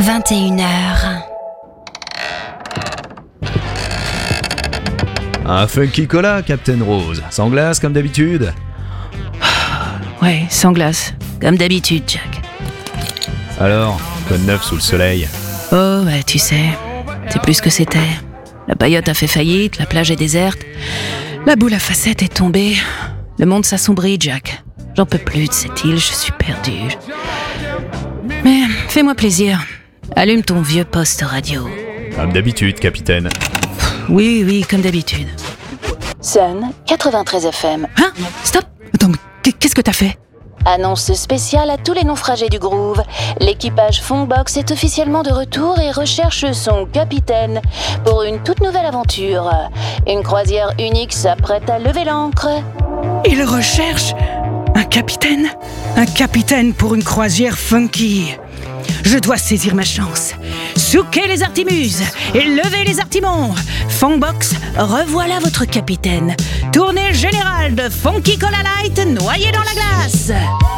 21h. Un funky cola, Captain Rose. Sans glace, comme d'habitude. Ouais, sans glace, comme d'habitude, Jack. Alors, quoi de neuf sous le soleil? Oh, bah tu sais, c'est plus ce que c'était. La paillote a fait faillite, la plage est déserte, la boule à facettes est tombée. Le monde s'assombrit, Jack. J'en peux plus de cette île, je suis perdu. Mais fais-moi plaisir, allume ton vieux poste radio. Comme d'habitude, capitaine. Oui, comme d'habitude. Sun 93 FM. Hein? Stop! Attends, mais qu'est-ce que t'as fait? Annonce spéciale à tous les naufragés du Groove. L'équipage Funkbox est officiellement de retour et recherche son capitaine pour une toute nouvelle aventure. Une croisière unique s'apprête à lever l'ancre. Il recherche un capitaine? Un capitaine pour une croisière funky. Je dois saisir ma chance. Souquez les artimuses et levez les artimons. Funkbox, revoilà votre capitaine. Tournée générale de Funky Cola Light noyé dans la glace.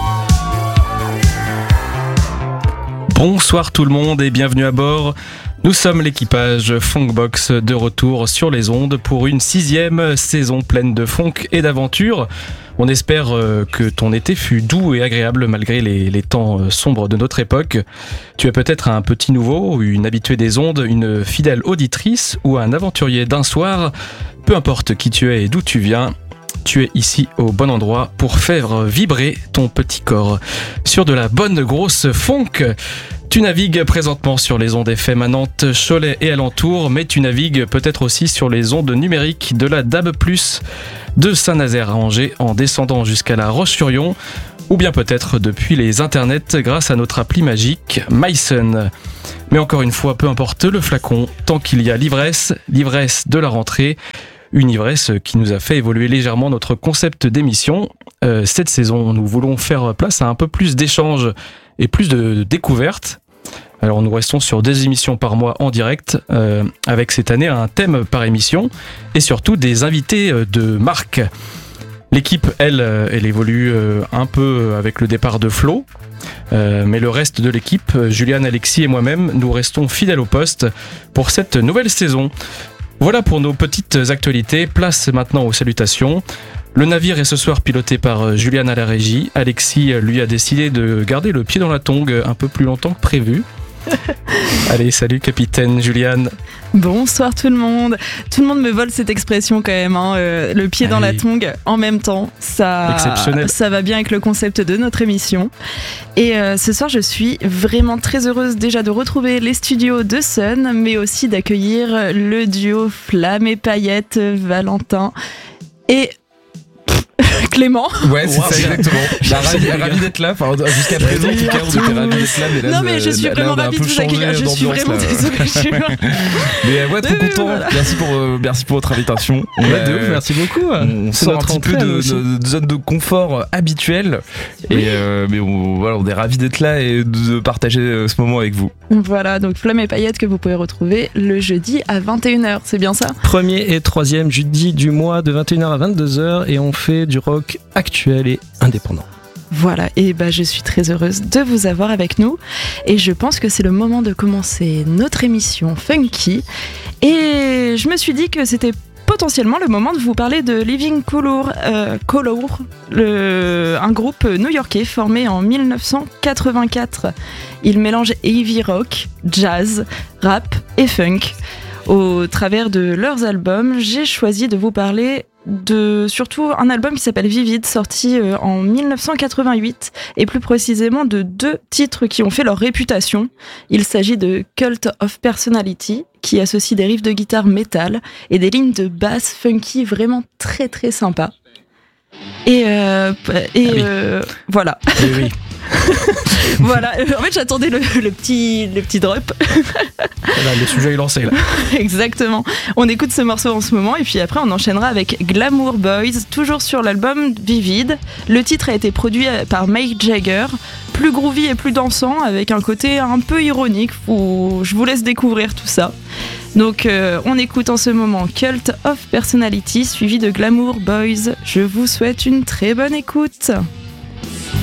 Bonsoir tout le monde et bienvenue à bord. Nous sommes l'équipage Funkbox de retour sur les ondes pour une 6e saison pleine de funk et d'aventures. On espère que ton été fut doux et agréable malgré les temps sombres de notre époque. Tu es peut-être un petit nouveau, une habituée des ondes, une fidèle auditrice ou un aventurier d'un soir. Peu importe qui tu es et d'où tu viens, tu es ici au bon endroit pour faire vibrer ton petit corps. Sur de la bonne grosse funk. Tu navigues présentement sur les ondes FM à Nantes, Cholet et alentour, mais tu navigues peut-être aussi sur les ondes numériques de la DAB+, de Saint-Nazaire à Angers en descendant jusqu'à La Roche-sur-Yon, ou bien peut-être depuis les internets grâce à notre appli magique MySun. Mais encore une fois, peu importe le flacon, tant qu'il y a l'ivresse de la rentrée, une ivresse qui nous a fait évoluer légèrement notre concept d'émission. Cette saison, nous voulons faire place à un peu plus d'échanges et plus de découvertes. Alors nous restons sur 2 émissions par mois en direct, avec cette année un thème par émission et surtout des invités de marque. L'équipe, elle évolue un peu avec le départ de Flo, mais le reste de l'équipe, Juliane, Alexis et moi-même, nous restons fidèles au poste pour cette nouvelle saison. Voilà pour nos petites actualités, place maintenant aux salutations. Le navire est ce soir piloté par Juliane à la régie. Alexis, lui, a décidé de garder le pied dans la tongue un peu plus longtemps que prévu. Allez, salut capitaine Juliane. Bonsoir tout le monde. Tout le monde me vole cette expression quand même, hein. Le pied dans la tongue en même temps. Ça va bien avec le concept de notre émission. Et ce soir, je suis vraiment très heureuse déjà de retrouver les studios de Sun, mais aussi d'accueillir le duo Flamme et Paillettes, Valentin et Clément. Ouais, c'est ça exactement. Ravi d'être là. Enfin, jusqu'à présent, en tout cas, on était ravis d'être là. Mais là, non, mais je suis vraiment ravie de vous accueillir. Je suis vraiment désolée. Mais ouais, trop content. Voilà. Merci pour votre invitation. Merci beaucoup. On sort un petit peu de zone de confort habituelle. Oui. Mais on est ravis d'être là et de partager ce moment avec vous. Voilà, donc Flamme et Paillettes que vous pouvez retrouver le jeudi à 21h. C'est bien ça? 1er et 3e jeudi du mois de 21h à 22h et on fait du rock actuel et indépendant. Voilà, et je suis très heureuse de vous avoir avec nous et je pense que c'est le moment de commencer notre émission Funky et je me suis dit que c'était potentiellement le moment de vous parler de Living Colour, un groupe new-yorkais formé en 1984. Il mélange heavy rock, jazz, rap et funk. Au travers de leurs albums, j'ai choisi de vous parler de surtout un album qui s'appelle Vivid, sorti en 1988, et plus précisément de 2 titres qui ont fait leur réputation. Il s'agit de Cult of Personality, qui associe des riffs de guitare métal et des lignes de basse funky vraiment très très sympas. Et voilà. Oui. Voilà, en fait j'attendais le petit drop. Voilà, le sujet est lancé là. Exactement. On écoute ce morceau en ce moment et puis après on enchaînera avec Glamour Boys, toujours sur l'album Vivid. Le titre a été produit par Mick Jagger, plus groovy et plus dansant, avec un côté un peu ironique. Je vous laisse découvrir tout ça. Donc on écoute en ce moment Cult of Personality suivi de Glamour Boys. Je vous souhaite une très bonne écoute.